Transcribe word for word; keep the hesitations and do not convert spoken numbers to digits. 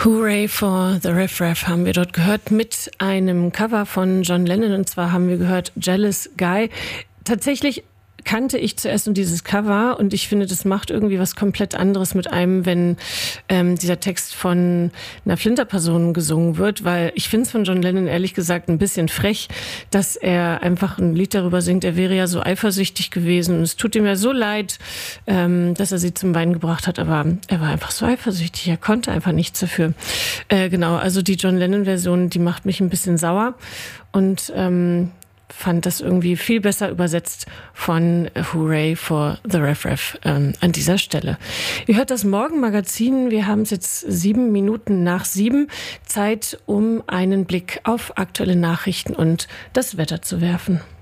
Hooray for the Riff Raff haben wir dort gehört mit einem Cover von John Lennon, und zwar haben wir gehört Jealous Guy. Tatsächlich kannte ich zuerst nur dieses Cover und ich finde, das macht irgendwie was komplett anderes mit einem, wenn ähm, dieser Text von einer Flinterperson gesungen wird, weil ich finde es von John Lennon ehrlich gesagt ein bisschen frech, dass er einfach ein Lied darüber singt, er wäre ja so eifersüchtig gewesen und es tut ihm ja so leid, ähm, dass er sie zum Weinen gebracht hat, aber er war einfach so eifersüchtig, er konnte einfach nichts dafür. Äh, genau, also die John Lennon-Version, die macht mich ein bisschen sauer und ähm, fand das irgendwie viel besser übersetzt von Hooray for the Riff Raff ähm, an dieser Stelle. Ihr hört das Morgenmagazin. Wir haben es jetzt sieben Minuten nach sieben. Zeit, um einen Blick auf aktuelle Nachrichten und das Wetter zu werfen.